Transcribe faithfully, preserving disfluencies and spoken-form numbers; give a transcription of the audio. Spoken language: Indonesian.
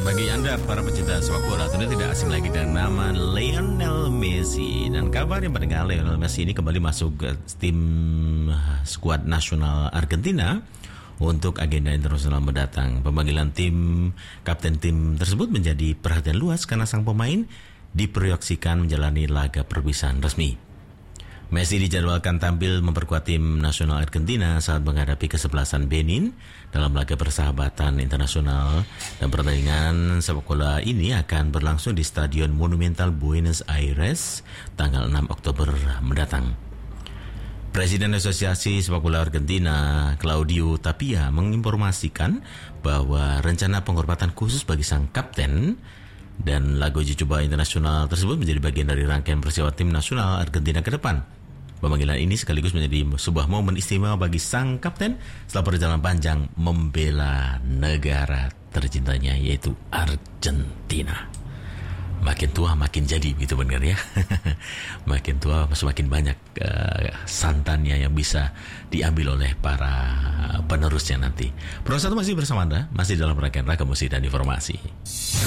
Bagi Anda para pecinta sepak bola tentu tidak asing lagi dengan nama Lionel Messi. Dan kabarnya pendengar, Lionel Messi ini kembali masuk ke tim skuad nasional Argentina untuk agenda internasional mendatang. Pemanggilan tim kapten tim tersebut menjadi perhatian luas karena sang pemain diproyeksikan menjalani laga perpisahan resmi. Messi dijadwalkan tampil memperkuat tim nasional Argentina saat menghadapi kesebelasan Benin dalam laga persahabatan internasional, dan pertandingan sepak bola ini akan berlangsung di Stadion Monumental Buenos Aires tanggal enam Oktober mendatang. Presiden Asosiasi Sepak Bola Argentina, Claudio Tapia, menginformasikan bahwa rencana penghormatan khusus bagi sang kapten dan laga uji coba internasional tersebut menjadi bagian dari rangkaian persiapan tim nasional Argentina ke depan. Pemanggilan ini sekaligus menjadi sebuah momen istimewa bagi sang kapten setelah perjalanan panjang membela negara tercintanya, yaitu Argentina. Makin tua makin jadi, gitu benar ya. Makin tua semakin banyak uh, santannya yang bisa diambil oleh para penerusnya nanti. Pro satu masih bersama Anda, masih dalam rangkaian ragam musik dan informasi.